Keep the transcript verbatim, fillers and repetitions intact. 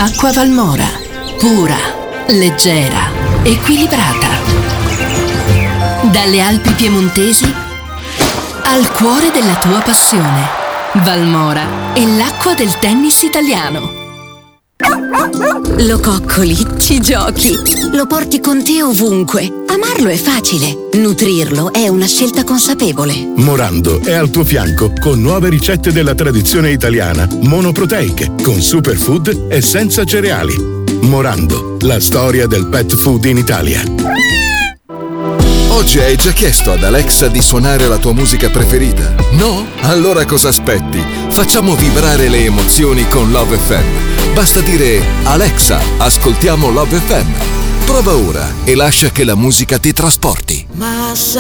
Acqua Valmora, pura, leggera, equilibrata. Dalle Alpi piemontesi al cuore della tua passione. Valmora è l'acqua del tennis italiano. Lo coccoli, ci giochi, lo porti con te ovunque. Amarlo è facile, nutrirlo è una scelta consapevole. Morando è al tuo fianco con nuove ricette della tradizione italiana, monoproteiche, con superfood e senza cereali. Morando, la storia del pet food in Italia. Oggi hai già chiesto ad Alexa di suonare la tua musica preferita? No? Allora cosa aspetti? Facciamo vibrare le emozioni con Love F M. Basta dire Alexa, ascoltiamo Love F M. Prova ora e lascia che la musica ti trasporti. My